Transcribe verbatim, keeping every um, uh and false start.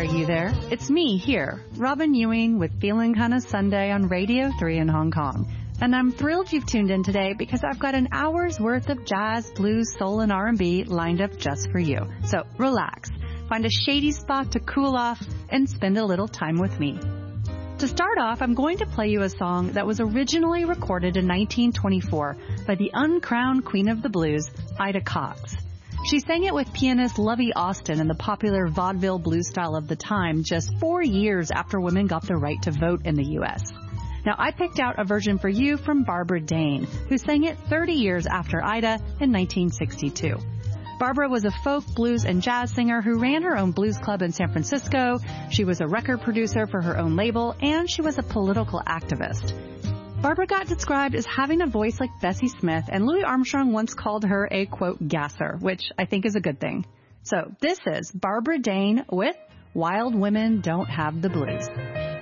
you there. It's me here, Robin Ewing with Feeling Kinda Sunday on Radio three in Hong Kong. And I'm thrilled you've tuned in today because I've got an hour's worth of jazz, blues, soul, and R and B lined up just for you. So relax, find a shady spot to cool off, and spend a little time with me. To start off, I'm going to play you a song that was originally recorded in nineteen twenty-four by the uncrowned queen of the blues, Ida Cox. She sang it with pianist Lovey Austin in the popular vaudeville blues style of the time just four years after women got the right to vote in the U S. Now, I picked out a version for you from Barbara Dane, who sang it thirty years after Ida in nineteen sixty-two. Barbara was a folk, blues, and jazz singer who ran her own blues club in San Francisco. She was a record producer for her own label, and she was a political activist. Barbara got described as having a voice like Bessie Smith, and Louis Armstrong once called her a, quote, gasser, which I think is a good thing. So this is Barbara Dane with Wild Women Don't Have the Blues.